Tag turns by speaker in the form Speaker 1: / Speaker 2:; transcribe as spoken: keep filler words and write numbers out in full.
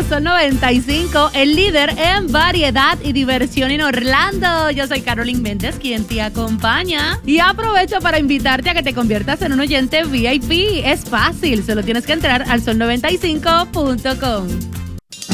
Speaker 1: Sol noventa y cinco, el líder en variedad y diversión en Orlando. Yo soy Carolyn Méndez, quien te acompaña. Y aprovecho para invitarte a que te conviertas en un oyente V I P. Es fácil, solo tienes que entrar al sol noventa y cinco punto com.